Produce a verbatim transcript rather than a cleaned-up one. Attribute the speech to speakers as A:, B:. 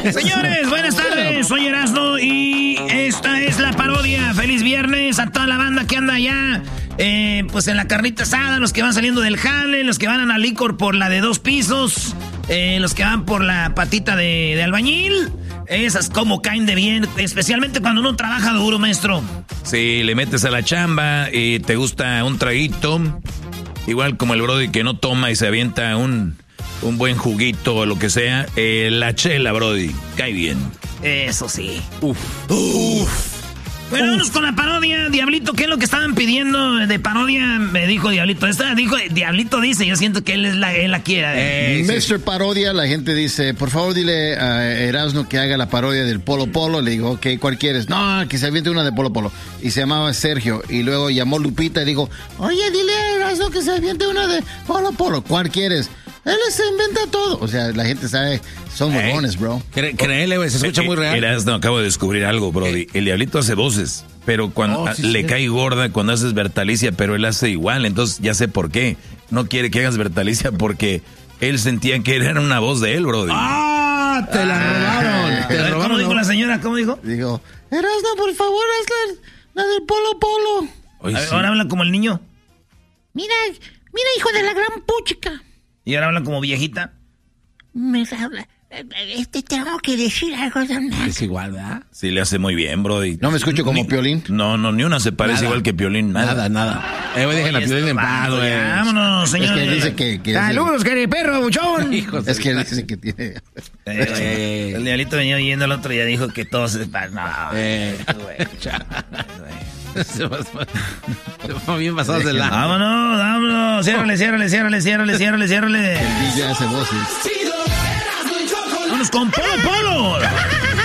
A: Señores, buenas tardes, soy Erasmo y esta es la parodia. Feliz viernes a toda la banda que anda allá, eh, pues en la carnita asada, los que van saliendo del jale, los que van a la licor por la de dos pisos, eh, los que van por la patita de, de albañil. Esas como caen de bien, especialmente cuando uno trabaja duro, maestro.
B: Sí, le metes a la chamba y te gusta un traguito, igual como el brody que no toma y se avienta un... un buen juguito o lo que sea, eh, la chela, brody, cae bien.
A: Eso sí.
B: Uf. Uf.
A: Bueno, vámonos con la parodia. Diablito, ¿qué es lo que estaban pidiendo de parodia? Me dijo Diablito. Esta dijo, Diablito dice, yo siento que él es la, él la quiere.
C: Eh, mister Sí. Parodia, la gente dice, por favor dile a Erasmo que haga la parodia del Polo Polo. Le digo, ok, ¿cuál quieres? No, que se aviente una de Polo Polo. Y se llamaba Sergio. Y luego llamó Lupita y dijo, oye, dile a Erasmo que se aviente una de Polo Polo. ¿Cuál quieres? Él se inventa todo. O sea, la gente sabe, son huevones, bro.
D: Cre créele, güey, se escucha eh, muy real.
B: Eras, no, acabo de descubrir algo, brody. El Diablito hace voces, pero cuando oh, sí, le sí. cae gorda cuando haces Bertalicia, pero él hace igual. Entonces ya sé por qué. No quiere que hagas Bertalicia porque él sentía que era una voz de él, brody.
A: ¡Ah! Te la robaron.
C: Ah,
A: te la robaron. ¿Cómo dijo la señora? ¿Cómo dijo?
C: Dijo, Erasmo, por favor, haz la, la del Polo Polo.
A: Oye, ver, sí. Ahora habla como el niño.
E: Mira, mira, hijo de la gran puchica.
A: ¿Y ahora habla como viejita?
E: Me habla. Este, tengo que decir algo de una...
D: Es igual, ¿verdad?
B: Sí, le hace muy bien, brody.
C: ¿No me escucho como
B: ni,
C: Piolín?
B: No, no, ni una se parece nada. Igual que Piolín. Nada,
D: nada. nada. Eh, güey, dejen a Piolín en paz, güey.
A: Vámonos, señor.
C: Es que dice que... que
A: ¡Saludos, que perro, buchón!
C: Es que dice que tiene...
A: Eh, eh, el Diablito venía oyendo el otro y ya dijo que todos... se... No, eh, güey.
D: Se fue bien pasados de la...
A: Vámonos, vámonos. Ciérrale, ciérrale, ciérrale, ciérrale, ciérrale, ciérrale.
C: El D J hace voces.
A: Vámonos con Polo Polo.